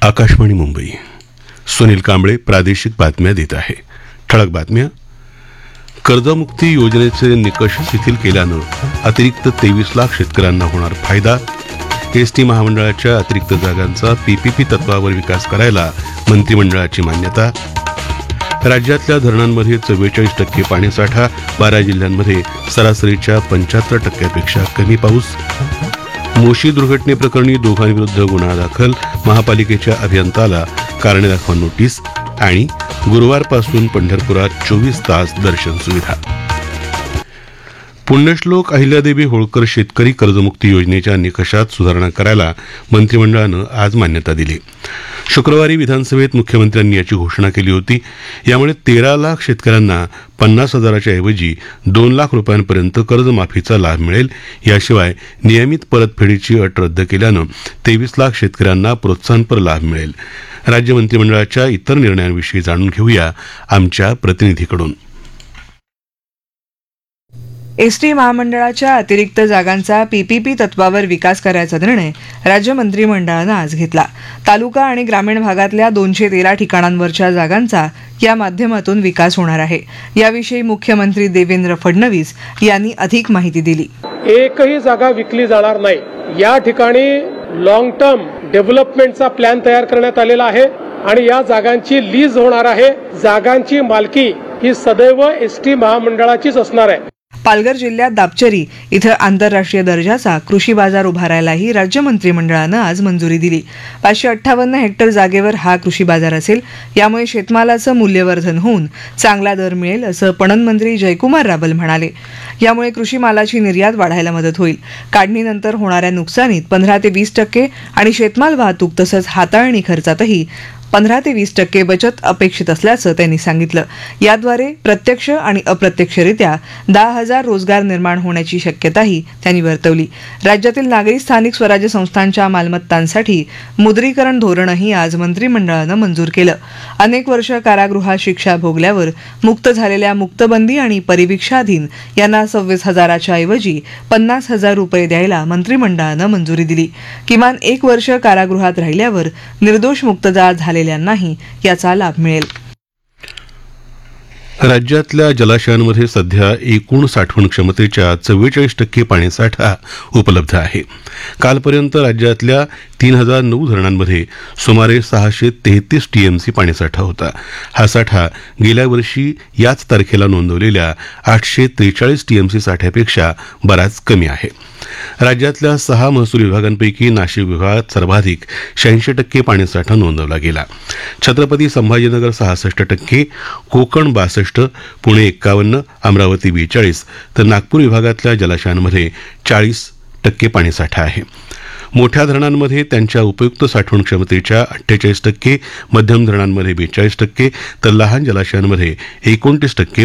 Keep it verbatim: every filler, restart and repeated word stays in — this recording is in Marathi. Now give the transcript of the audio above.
आकाशवाणी मुंबई. सुनील कांबळे प्रादेशिक बातम्या देत आहे. ठळक बातम्या. कर्जमुक्ती योजनेचे निकष शिथिल केल्यानं अतिरिक्त तेवीस लाख शेतकऱ्यांना होणार फायदा. एसटी महामंडळाच्या अतिरिक्त जागांचा पीपीपी तत्वावर विकास करायला मंत्रिमंडळाची मान्यता. राज्यातल्या धरणांमध्ये चव्वेचाळीस टक्के पाणीसाठा. बारा जिल्ह्यांमध्ये सरासरीच्या पंच्याहत्तर टक्क्यापेक्षा कमी पाऊस. मोशी दुर्घटनेप्रकरणी दोघांविरुद्ध गुन्हा दाखल. महापालिकेच्या अभियंताला कारणे दाखवा नोटीस. आणि गुरुवारपासून पंढरपुरात चोवीस तास दर्शन सुविधा. पुण्यश्लोक अहिल्यादेवी होळकर शेतकरी कर्जमुक्ती योजनेच्या निकषात सुधारणा करायला मंत्रिमंडळानं आज मान्यता दिली. शुक्रवारी विधानसभेत मुख्यमंत्र्यांनी याची घोषणा केली होती. यामुळे तेरा लाख शेतकऱ्यांना पन्नास हजाराच्या ऐवजी दोन लाख रुपयांपर्यंत कर्जमाफीचा लाभ मिळेल. याशिवाय नियमित परतफेडीची अट रद्द केल्यानं तेवीस लाख शेतकऱ्यांना प्रोत्साहनपर लाभ मिळेल. राज्य मंत्रिमंडळाच्या इतर निर्णयांविषयी जाणून घेऊया आमच्या प्रतिनिधीकडून. एसटी महामंडळाच्या अतिरिक्त जागांचा पीपीपी तत्वावर विकास करायचा निर्णय राज्य मंत्रिमंडळानं आज घेतला. तालुका आणि ग्रामीण भागातल्या दोनशे तेरा ठिकाणांवरच्या जागांचा या माध्यमातून विकास होणार आहे. याविषयी मुख्यमंत्री देवेंद्र फडणवीस यांनी अधिक माहिती दिली. एकही जागा विकली जाणार नाही. या ठिकाणी लॉंग टर्म डेव्हलपमेंटचा प्लॅन तयार करण्यात आलेला आहे आणि या जागांची लीज होणार आहे. जागांची मालकी ही सदैव एसटी महामंडळाचीच असणार आहे. पालघर जिल्ह्यात दापचरी इथं आंतरराष्ट्रीय दर्जाचा कृषी बाजार उभारायलाही राज्य मंत्रिमंडळानं आज मंजुरी दिली. पाचशे अठ्ठावन्न हेक्टर जागेवर हा कृषी बाजार असेल. यामुळे शेतमालाचं मूल्यवर्धन होऊन चांगला दर मिळेल असं पणन मंत्री जयकुमार रावल म्हणाले. यामुळे कृषी मालाची निर्यात वाढायला मदत होईल. काढणीनंतर होणाऱ्या नुकसानीत पंधरा ते वीस टक्के आणि शेतमाल वाहतूक तसंच हाताळणी खर्चातही पंधरा ते वीस टक्के बचत अपेक्षित असल्याचं त्यांनी सांगितलं. याद्वारे प्रत्यक्ष आणि अप्रत्यक्षरित्या दहा हजार रोजगार निर्माण होण्याची शक्यताही त्यांनी वर्तवली. राज्यातील नागरी स्थानिक स्वराज्य संस्थांच्या मालमत्तांसाठी मुद्रीकरण धोरणही आज मंत्रिमंडळानं मंजूर केलं. अनेक वर्ष कारागृहात शिक्षा भोगल्यावर मुक्त झालेल्या मुक्तबंदी आणि परिवीक्षाधीन यांना सव्वीस हजाराच्या ऐवजी पन्नास हजार रुपये द्यायला मंत्रिमंडळानं मंजुरी दिली. किमान एक वर्ष कारागृहात राहिल्यावर निर्दोष मुक्तता झालेल्यांनाही याचा लाभ मिळेल. राज्यातल्या जलाशयांमध्ये सध्या एकूण साठवण क्षमतेच्या चव्वेचाळीस टक्के पाणीसाठा उपलब्ध आहे. कालपर्यंत राज्यातल्या तीन हजार नऊ धरणांमध्ये सुमारे सहाशे तेहतीस टीएमसी पाणीसाठा होता. हा साठा गेल्या वर्षी याच तारखेला नोंदवलेल्या आठशे त्रेचाळीस टीएमसी साठ्यापेक्षा बराच कमी आहे. राज्यातल्या सहा महसूल विभागांपैकी नाशिक विभागात सर्वाधिक शहाऐंशी टक्के पाणीसाठा नोंदवला गेला. छत्रपती संभाजीनगर सहासष्ट टक्के, कोकण बासष्ट, पुणे एक्कावन्न, अमरावती बेचाळीस तर नागपूर विभागातल्या जलाशयांमध्ये चाळीस टक्के पाणीसाठा आहे. मोठ्या धरणांमध्ये त्यांच्या उपयुक्त साठवण क्षमतेच्या अठ्ठेचाळीस टक्के, मध्यम धरणांमध्ये बेचाळीस टक्के तर लहान जलाशयांमध्ये एकोणतीस टक्के